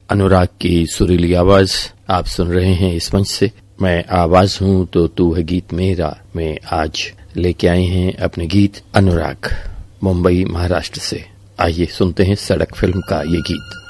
अनुराग की सुरीली आवाज आप सुन रहे हैं इस मंच से। मैं आवाज हूं तो तू है गीत मेरा में आज लेके आए हैं अपने गीत अनुराग मुंबई महाराष्ट्र से। आइए सुनते हैं सड़क फिल्म का ये गीत।